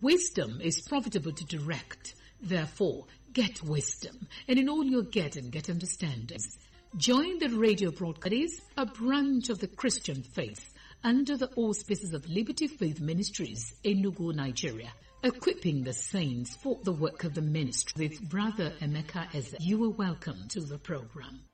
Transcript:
Wisdom is profitable to direct. Therefore, get wisdom, and in all you're getting, get understanding. Join the radio broadcast, a branch of the Christian faith, under the auspices of Liberty Faith Ministries, Enugu, Nigeria, equipping the saints for the work of the ministry with Brother Emeka Eze. You are welcome to the program.